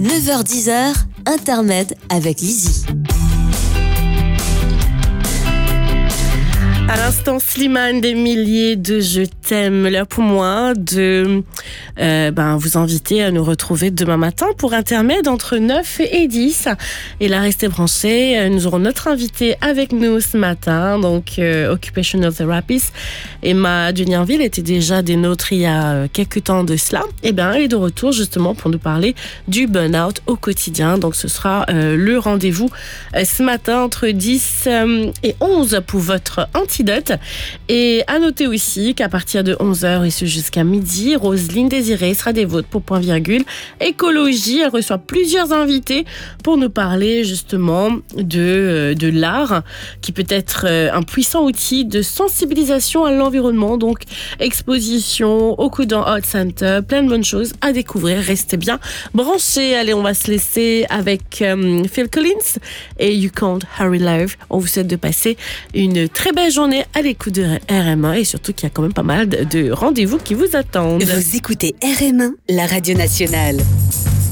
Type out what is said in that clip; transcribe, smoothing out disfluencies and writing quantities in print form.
9h-10h, Intermède avec Lizzie. À l'instant, Slimane, des milliers de Je t'aime. L'heure pour moi de vous inviter à nous retrouver demain matin pour Intermède entre 9 et 10. Et là, restez branchés. Nous aurons notre invité avec nous ce matin, donc Occupational Therapist. Emma Dunierville était déjà des nôtres il y a quelques temps de cela. Elle est de retour justement pour nous parler du burn-out au quotidien. Donc ce sera le rendez-vous ce matin entre 10 et 11 pour votre antidote. Et à noter aussi qu'à partir de 11h et ce jusqu'à midi, Roselyne Désiré sera des vôtres pour Point Virgule Écologie. Elle reçoit plusieurs invités pour nous parler justement de l'art qui peut être un puissant outil de sensibilisation à l'environnement. Donc exposition au Coudan Art Center, plein de bonnes choses à découvrir. Restez bien branchés. Allez, on va se laisser avec Phil Collins et You Can't Hurry Love. On vous souhaite de passer une très belle journée à l'écoute de RM1 et surtout qu'il y a quand même pas mal de rendez-vous qui vous attendent. Vous écoutez RM1, la radio nationale.